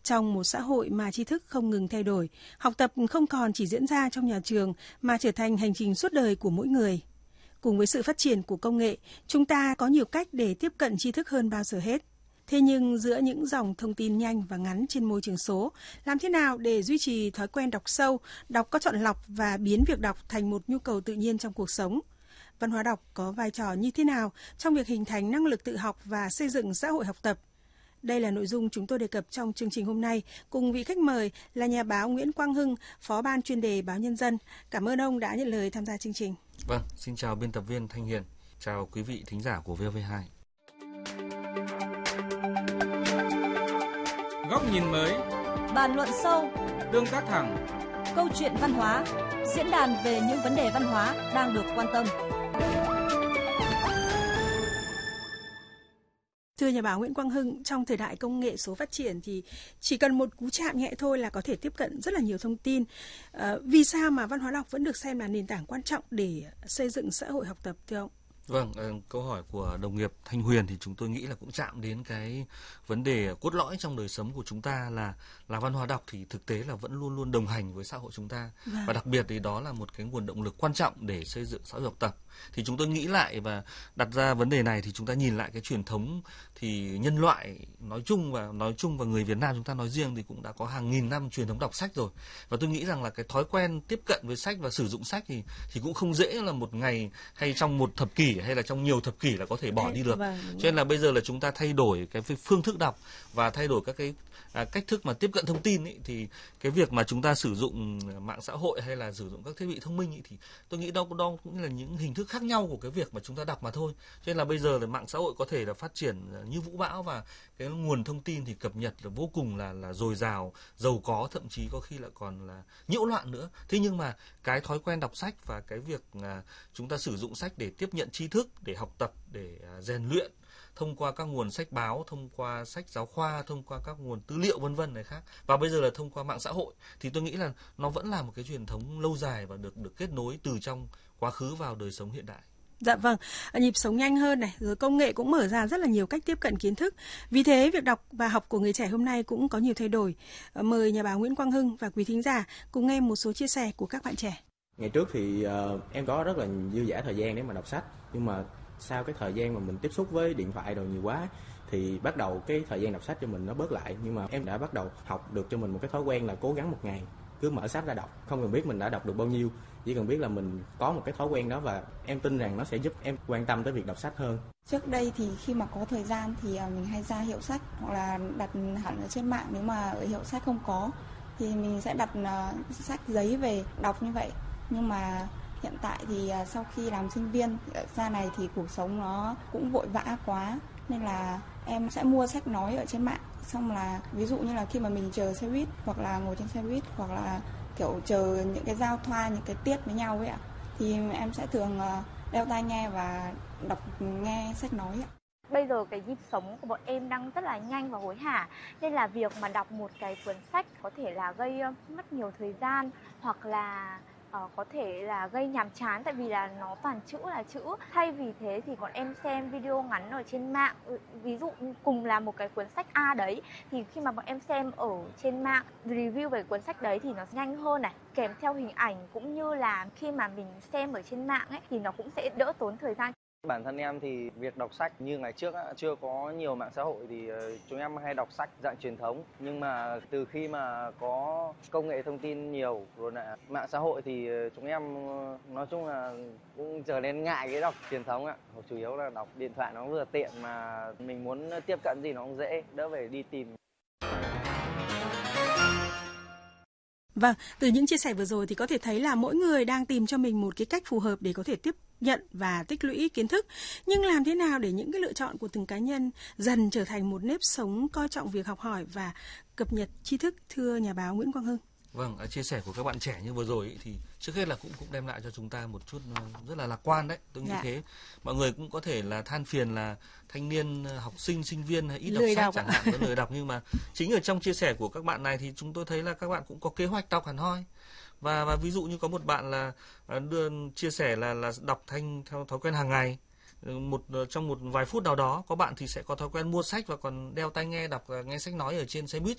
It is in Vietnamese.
Trong một xã hội mà tri thức không ngừng thay đổi, học tập không còn chỉ diễn ra trong nhà trường mà trở thành hành trình suốt đời của mỗi người. Cùng với sự phát triển của công nghệ, chúng ta có nhiều cách để tiếp cận tri thức hơn bao giờ hết. Thế nhưng giữa những dòng thông tin nhanh và ngắn trên môi trường số, làm thế nào để duy trì thói quen đọc sâu, đọc có chọn lọc và biến việc đọc thành một nhu cầu tự nhiên trong cuộc sống? Văn hóa đọc có vai trò như thế nào trong việc hình thành năng lực tự học và xây dựng xã hội học tập? Đây là nội dung chúng tôi đề cập trong chương trình hôm nay cùng vị khách mời là nhà báo Nguyễn Quang Hưng, Phó ban chuyên đề Báo Nhân dân. Cảm ơn ông đã nhận lời tham gia chương trình. Vâng, xin chào biên tập viên Thanh Hiền, chào quý vị thính giả của VV2. Góc nhìn mới, bàn luận sâu, tương tác thẳng, câu chuyện văn hóa, diễn đàn về những vấn đề văn hóa đang được quan tâm. Thưa nhà báo Nguyễn Quang Hưng, trong thời đại công nghệ số phát triển thì chỉ cần một cú chạm nhẹ thôi là có thể tiếp cận rất là nhiều thông tin. Vì sao mà văn hóa đọc vẫn được xem là nền tảng quan trọng để xây dựng xã hội học tập thưa ông? Vâng, câu hỏi của đồng nghiệp Thanh Huyền thì chúng tôi nghĩ là cũng chạm đến cái vấn đề cốt lõi trong đời sống của chúng ta là văn hóa đọc thì thực tế là vẫn luôn luôn đồng hành với xã hội chúng ta. Và đặc biệt thì đó là một cái nguồn động lực quan trọng để xây dựng xã hội học tập. Thì chúng tôi nghĩ lại và đặt ra vấn đề này thì chúng ta nhìn lại cái truyền thống thì nhân loại nói chung và người Việt Nam chúng ta nói riêng thì cũng đã có hàng nghìn năm truyền thống đọc sách rồi. Và tôi nghĩ rằng là cái thói quen tiếp cận với sách và sử dụng sách thì cũng không dễ là một ngày hay trong một thập kỷ hay là trong nhiều thập kỷ là có thể bỏ đi được. Cho nên là bây giờ là chúng ta thay đổi cái phương thức đọc và thay đổi các cái cách thức mà tiếp cận thông tin ấy, thì cái việc mà chúng ta sử dụng mạng xã hội hay là sử dụng các thiết bị thông minh ấy, thì tôi nghĩ đó cũng là những hình thức khác nhau của cái việc mà chúng ta đọc mà thôi. Cho nên là bây giờ là mạng xã hội có thể là phát triển như vũ bão và cái nguồn thông tin thì cập nhật là vô cùng là dồi dào, giàu có, thậm chí có khi là còn là nhiễu loạn nữa. Thế nhưng mà cái thói quen đọc sách và cái việc chúng ta sử dụng sách để tiếp nhận tri thức, để học tập, để rèn luyện thông qua các nguồn sách báo, thông qua sách giáo khoa, thông qua các nguồn tư liệu vân vân này khác, và bây giờ là thông qua mạng xã hội, thì tôi nghĩ là nó vẫn là một cái truyền thống lâu dài và được kết nối từ trong quá khứ vào đời sống hiện đại. Dạ vâng, nhịp sống nhanh hơn này, rồi công nghệ cũng mở ra rất là nhiều cách tiếp cận kiến thức. Vì thế việc đọc và học của người trẻ hôm nay cũng có nhiều thay đổi. Mời nhà báo Nguyễn Quang Hưng và quý thính giả cùng nghe một số chia sẻ của các bạn trẻ. Ngày trước thì em có rất là dư dả thời gian để mà đọc sách, nhưng mà sau cái thời gian mà mình tiếp xúc với điện thoại rồi nhiều quá thì bắt đầu cái thời gian đọc sách cho mình nó bớt lại. Nhưng mà em đã bắt đầu học được cho mình một cái thói quen là cố gắng một ngày cứ mở sách ra đọc, không cần biết mình đã đọc được bao nhiêu, chỉ cần biết là mình có một cái thói quen đó, và em tin rằng nó sẽ giúp em quan tâm tới việc đọc sách hơn. Trước đây thì khi mà có thời gian thì mình hay ra hiệu sách hoặc là đặt hẳn ở trên mạng. Nếu mà ở hiệu sách không có thì mình sẽ đặt sách giấy về đọc như vậy. Nhưng mà hiện tại thì sau khi làm sinh viên ra này thì cuộc sống nó cũng vội vã quá, nên là em sẽ mua sách nói ở trên mạng. Xong là ví dụ như là khi mà mình chờ xe buýt hoặc là ngồi trên xe buýt hoặc là kiểu chờ những cái giao thoa, những cái tiết với nhau ấy ạ, thì em sẽ thường đeo tai nghe và đọc nghe sách nói ạ. Bây giờ cái nhịp sống của bọn em đang rất là nhanh và hối hả, nên là việc mà đọc một cái cuốn sách có thể là gây mất nhiều thời gian, hoặc là có thể là gây nhàm chán tại vì là nó toàn chữ là chữ. Thay vì thế thì bọn em xem video ngắn ở trên mạng. Ví dụ cùng là một cái cuốn sách A đấy, thì khi mà bọn em xem ở trên mạng review về cuốn sách đấy thì nó nhanh hơn này, kèm theo hình ảnh, cũng như là khi mà mình xem ở trên mạng ấy thì nó cũng sẽ đỡ tốn thời gian. Bản thân em thì việc đọc sách như ngày trước chưa có nhiều mạng xã hội thì chúng em hay đọc sách dạng truyền thống. Nhưng mà từ khi mà có công nghệ thông tin nhiều rồi lại mạng xã hội thì chúng em nói chung là cũng trở nên ngại cái đọc truyền thống ạ. Chủ yếu là đọc điện thoại nó vừa tiện mà mình muốn tiếp cận gì nó cũng dễ, đỡ phải đi tìm. Vâng, từ những chia sẻ vừa rồi thì có thể thấy là mỗi người đang tìm cho mình một cái cách phù hợp để có thể tiếp nhận và tích lũy kiến thức. Nhưng làm thế nào để những cái lựa chọn của từng cá nhân dần trở thành một nếp sống coi trọng việc học hỏi và cập nhật tri thức, thưa nhà báo Nguyễn Quang Hưng? Vâng, chia sẻ của các bạn trẻ như vừa rồi ý, thì trước hết là cũng đem lại cho chúng ta một chút rất là lạc quan đấy. Tôi nghĩ thế. Mọi người cũng có thể là than phiền là thanh niên, học sinh, sinh viên ít đọc sách chẳng hạn, có lười đọc, nhưng mà chính ở trong chia sẻ của các bạn này thì chúng tôi thấy là các bạn cũng có kế hoạch đọc hẳn hoi. Và ví dụ như có một bạn là chia sẻ là đọc theo thói quen hàng ngày. Trong một vài phút nào đó, có bạn thì sẽ có thói quen mua sách và còn đeo tai nghe đọc, nghe sách nói ở trên xe buýt